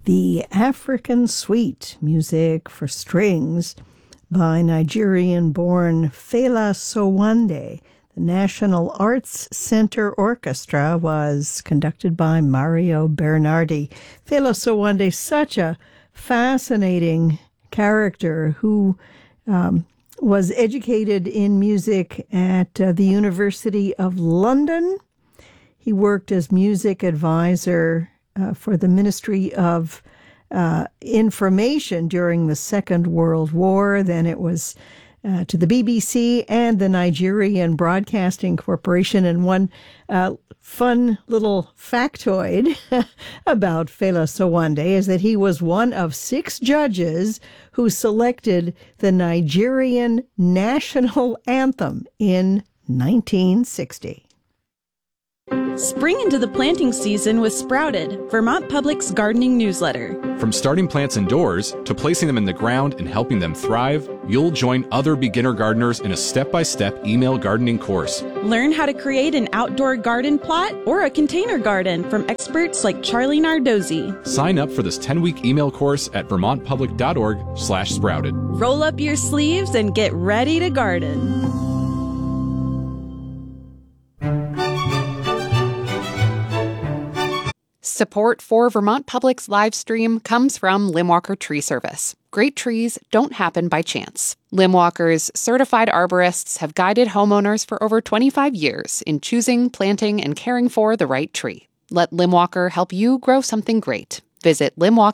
The African Suite, music for strings by Nigerian-born Fela Sowande. The National Arts Center Orchestra was conducted by Mario Bernardi. Fela Sowande, such a fascinating character who was educated in music at the University of London. He worked as music advisor for the Ministry of Information during the Second World War. Then it was to the BBC and the Nigerian Broadcasting Corporation. And one fun little factoid about Fela Sowande is that he was one of 6 judges who selected the Nigerian national anthem in 1960. Spring into the planting season with Sprouted, Vermont Public's gardening newsletter. From starting plants indoors to placing them in the ground and helping them thrive, you'll join other beginner gardeners in a step-by-step email gardening course. Learn how to create an outdoor garden plot or a container garden from experts like Charlie Nardozzi. Sign up for this 10-week email course at vermontpublic.org/sprouted. Roll up your sleeves and get ready to garden. Support for Vermont Public's live stream comes from Limwalker Tree Service. Great trees don't happen by chance. Limwalker's certified arborists have guided homeowners for over 25 years in choosing, planting, and caring for the right tree. Let Limwalker help you grow something great. Visit limwalker.com.